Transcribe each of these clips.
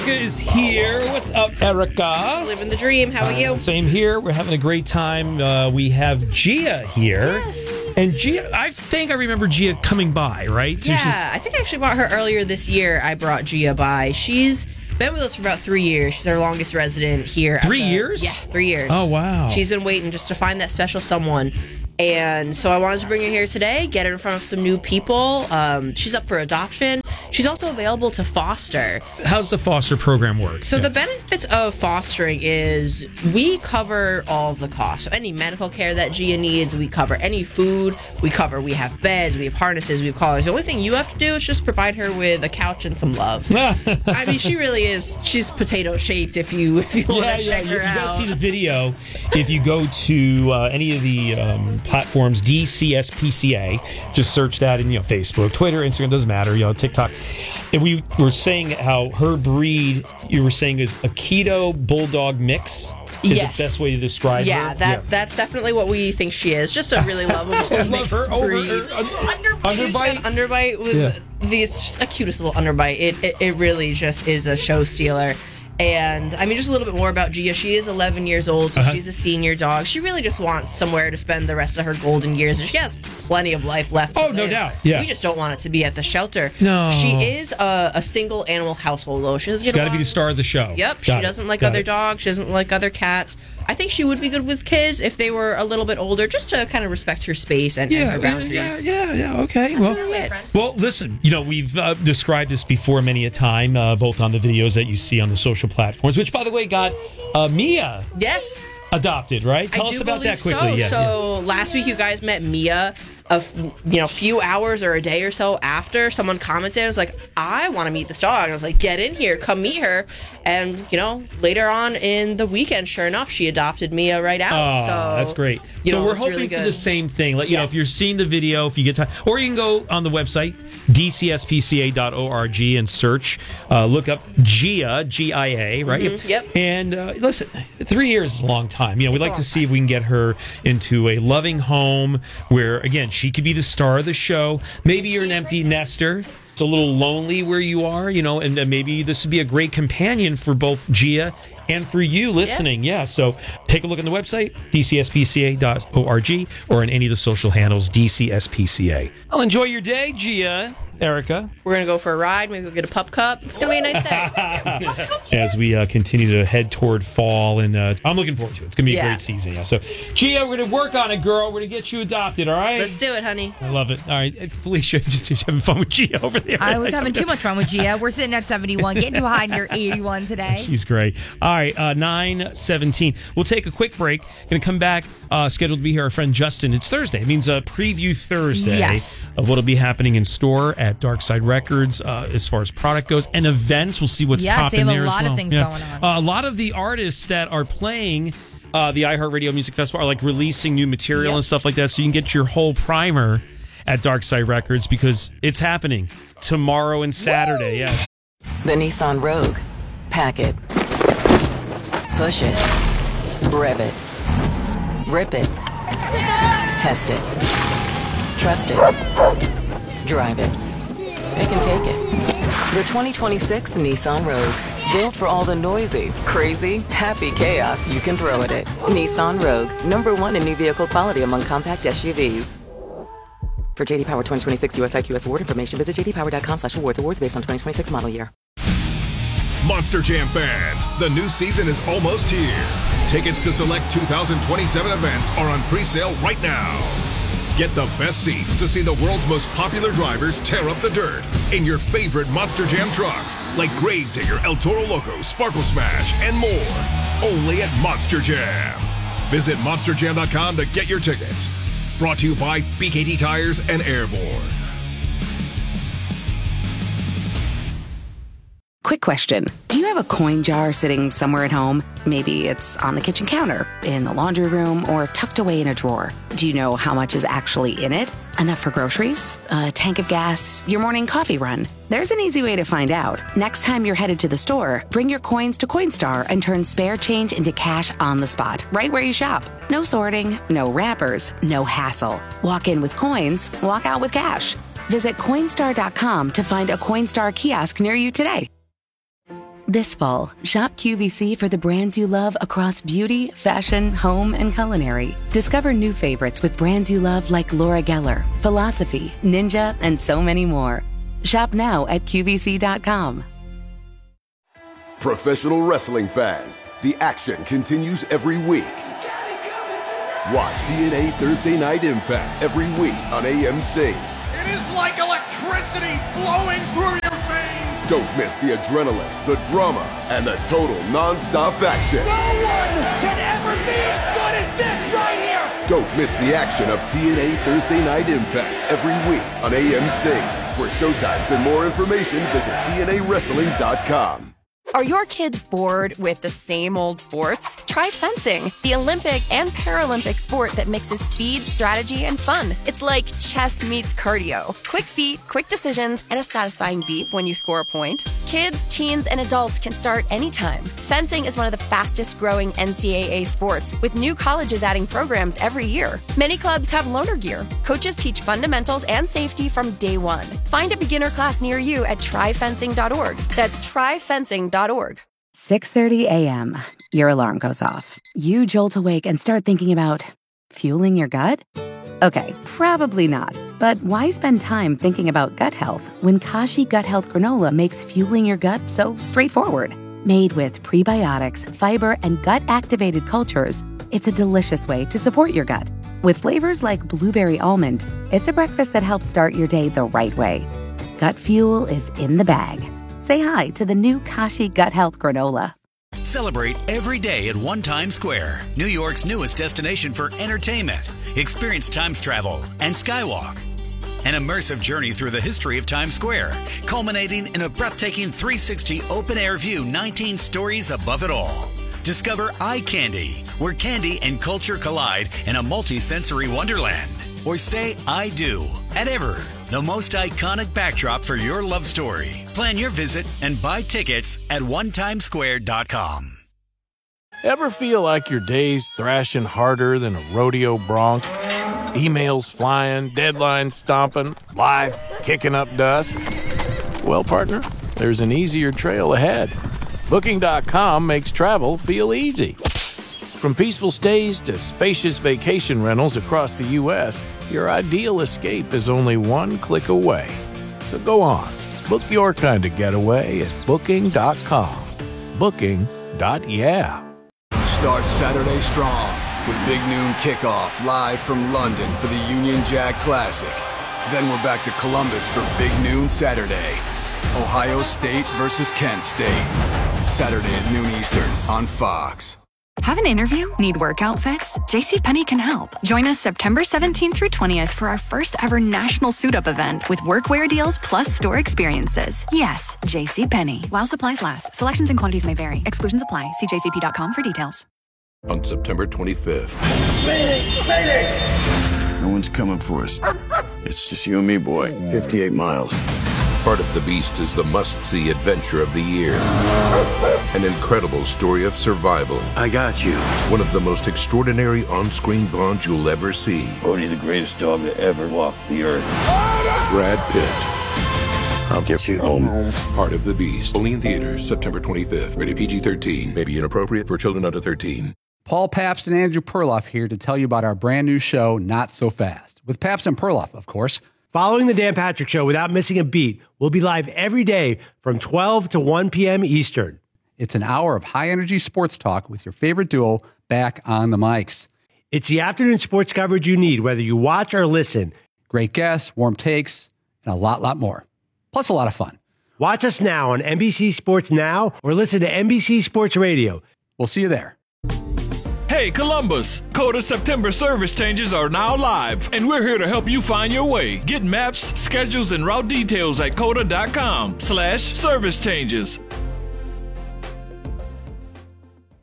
Is here. What's up, Erica? Living the dream. How are you? Same here. We're having a great time. We have Gia here. Yes. And Gia, I think I remember Gia coming by, right? Yeah, I think I actually bought her earlier this year. I brought Gia by. She's been with us for about 3 years. She's our longest resident here. 3 years? Yeah, 3 years. Oh, wow. She's been waiting just to find that special someone. And so I wanted to bring her here today, get her in front of some new people. She's up for adoption. She's also available to foster. How's the foster program work? So the benefits of fostering is we cover all of the costs. So any medical care that Gia needs, we cover. Any food, we cover. We have beds, we have harnesses, we have collars. The only thing you have to do is just provide her with a couch and some love. I mean, she really is. She's potato shaped. If you want to check her out, you guys see the video. If you go to any of the platforms, DCSPCA, just search that in Facebook, Twitter, Instagram, doesn't matter. TikTok. And we were saying how her breed, you were saying, is a keto bulldog mix. Is yes. the best way to describe her? That's definitely what we think she is. Just a really lovable mixed breed. Underbite? Underbite with it's just a cutest little underbite. It really just is a show stealer. And, I mean, just a little bit more about Gia. She is 11 years old, so she's a senior dog. She really just wants somewhere to spend the rest of her golden years. And she has plenty of life left to live. No doubt. Yeah. We just don't want it to be at the shelter. No. She is a single animal household, though. She's got to be the star of the show. Yep. She doesn't like other dogs. She doesn't like other cats. I think she would be good with kids if they were a little bit older, just to kind of respect her space and her boundaries. Yeah. Okay. That's really it. Well, listen, we've described this before many a time, both on the videos that you see on the social platforms, which, by the way, got Mia adopted, right? Tell us about that quickly. So last week you guys met Mia a few hours or a day or so after someone commented. I was like, I want to meet this dog. And I was like, get in here, come meet her. And later on in the weekend, sure enough, she adopted Mia right out. Oh, so that's great. So we're hoping for the same thing. If you're seeing the video, if you get time, or you can go on the website dcspca.org and search, look up Gia, Gia, right? Mm-hmm. Yep. And listen, 3 years is a long time. We'd like to see if we can get her into a loving home where, again, she could be the star of the show. Maybe you're an empty nester. It's a little lonely where you are, and maybe this would be a great companion for both Gia and for you listening. Yeah, so take a look on the website, dcspca.org, or on any of the social handles, DCSPCA. I'll enjoy your day, Gia. Erica. We're going to go for a ride. Maybe we'll get a pup cup. It's going to be a nice day. As we continue to head toward fall, and I'm looking forward to it. It's going to be a great season. Yeah. So, Gia, we're going to work on it, girl. We're going to get you adopted, all right? Let's do it, honey. I love it. All right. Felicia, you're having fun with Gia over there. I was having too much fun with Gia. We're sitting at 71, getting too high near 81 today. She's great. All right, 9:17. We'll take a quick break. Going to come back, scheduled to be here, our friend Justin. It's Thursday. It means a preview Thursday of what will be happening in store at Dark Side Records as far as product goes, and events. We'll see what's popping there as well. Yes, they have a lot of things going on. A lot of the artists that are playing the iHeartRadio Music Festival are releasing new material and stuff like that, so you can get your whole primer at Dark Side Records because it's happening tomorrow and Saturday. Woo! Yeah. The Nissan Rogue. Pack it. Push it. Rev it. Rip it. Test it. Trust it. Drive it. Pick and take it. The 2026 Nissan Rogue. Built for all the noisy, crazy, happy chaos you can throw at it. Nissan Rogue. #1 in new vehicle quality among compact SUVs. For JD Power 2026 US IQS award information, visit jdpower.com/awards. Awards based on 2026 model year. Monster Jam fans, the new season is almost here. Tickets to select 2027 events are on pre-sale right now. Get the best seats to see the world's most popular drivers tear up the dirt in your favorite Monster Jam trucks, like Gravedigger, El Toro Loco, Sparkle Smash, and more. Only at Monster Jam. Visit monsterjam.com to get your tickets. Brought to you by BKT Tires and Airborne. Quick question. Do you have a coin jar sitting somewhere at home? Maybe it's on the kitchen counter, in the laundry room, or tucked away in a drawer. Do you know how much is actually in it? Enough for groceries? A tank of gas? Your morning coffee run? There's an easy way to find out. Next time you're headed to the store, bring your coins to Coinstar and turn spare change into cash on the spot, right where you shop. No sorting, no wrappers, no hassle. Walk in with coins, walk out with cash. Visit Coinstar.com to find a Coinstar kiosk near you today. This fall, shop QVC for the brands you love across beauty, fashion, home, and culinary. Discover new favorites with brands you love like Laura Geller, Philosophy, Ninja, and so many more. Shop now at QVC.com. Professional wrestling fans, the action continues every week. Watch TNA Thursday Night Impact every week on AMC. It is like electricity flowing through your veins. Don't miss the adrenaline, the drama, and the total non-stop action. No one can ever be as good as this right here. Don't miss the action of TNA Thursday Night Impact every week on AMC. For showtimes and more information, visit TNAWrestling.com. Are your kids bored with the same old sports? Try fencing, the Olympic and Paralympic sport that mixes speed, strategy, and fun. It's like chess meets cardio. Quick feet, quick decisions, and a satisfying beep when you score a point. Kids, teens, and adults can start anytime. Fencing is one of the fastest growing NCAA sports, with new colleges adding programs every year. Many clubs have loaner gear. Coaches teach fundamentals and safety from day one. Find a beginner class near you at tryfencing.org. That's tryfencing.org. 6:30 a.m. Your alarm goes off. You jolt awake and start thinking about fueling your gut? Okay, probably not. But why spend time thinking about gut health when Kashi Gut Health Granola makes fueling your gut so straightforward? Made with prebiotics, fiber, and gut-activated cultures, it's a delicious way to support your gut. With flavors like blueberry almond, it's a breakfast that helps start your day the right way. Gut fuel is in the bag. Say hi to the new Kashi Gut Health Granola. Celebrate every day at One Times Square, New York's newest destination for entertainment. Experience Times travel and Skywalk. An immersive journey through the history of Times Square, culminating in a breathtaking 360 open-air view 19 stories above it all. Discover Eye Candy, where candy and culture collide in a multi-sensory wonderland. Or say I do at Ever, the most iconic backdrop for your love story. Plan your visit and buy tickets at onetimesquare.com. Ever feel like your day's thrashing harder than a rodeo bronc? Emails flying, deadlines stomping, life kicking up dust? Well, partner, there's an easier trail ahead. Booking.com makes travel feel easy. From peaceful stays to spacious vacation rentals across the U.S., your ideal escape is only one click away. So go on, book your kind of getaway at Booking.com. Booking.yeah. Start Saturday strong with Big Noon Kickoff live from London for the Union Jack Classic. Then we're back to Columbus for Big Noon Saturday. Ohio State versus Kent State. Saturday at noon Eastern on Fox. Have an interview? Need work outfits? JCPenney can help. Join us September 17th through 20th for our first ever national suit-up event with workwear deals plus store experiences. Yes, JCPenney. While supplies last. Selections and quantities may vary. Exclusions apply. See jcp.com for details. On September 25th. No one's coming for us. It's just you and me, boy. 58 miles. Part of the Beast is the must-see adventure of the year. An incredible story of survival. I got you. One of the most extraordinary on-screen bonds you'll ever see. Odie, the greatest dog to ever walk the earth. Brad Pitt. I'll get you home. Part of the Beast. Only in theaters September 25th. Rated PG-13. May be inappropriate for children under 13. Paul Pabst and Andrew Perloff here to tell you about our brand new show, Not So Fast. With Pabst and Perloff, of course. Following the Dan Patrick Show without missing a beat, we'll be live every day from 12 to 1 p.m. Eastern. It's an hour of high-energy sports talk with your favorite duo back on the mics. It's the afternoon sports coverage you need, whether you watch or listen. Great guests, warm takes, and a lot more. Plus a lot of fun. Watch us now on NBC Sports Now or listen to NBC Sports Radio. We'll see you there. Hey, Columbus! Coda September service changes are now live, and we're here to help you find your way. Get maps, schedules, and route details at coda.com/service changes.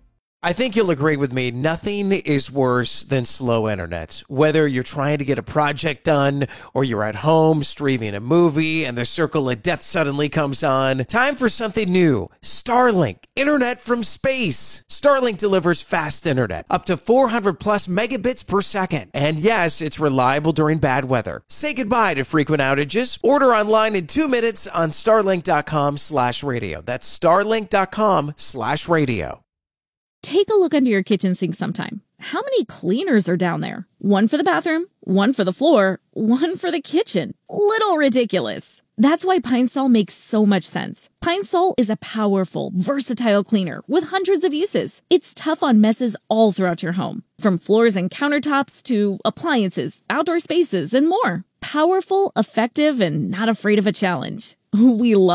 I think you'll agree with me. Nothing is worse than slow internet. Whether you're trying to get a project done or you're at home streaming a movie and the circle of death suddenly comes on. Time for something new. Starlink. Internet from space. Starlink delivers fast internet. Up to 400 plus megabits per second. And yes, it's reliable during bad weather. Say goodbye to frequent outages. Order online in 2 minutes on starlink.com/radio. That's starlink.com/radio. Take a look under your kitchen sink sometime. How many cleaners are down there? One for the bathroom, one for the floor, one for the kitchen. Little ridiculous. That's why Pine Sol makes so much sense. Pine Sol is a powerful, versatile cleaner with hundreds of uses. It's tough on messes all throughout your home, from floors and countertops to appliances, outdoor spaces, and more. Powerful, effective, and not afraid of a challenge. We love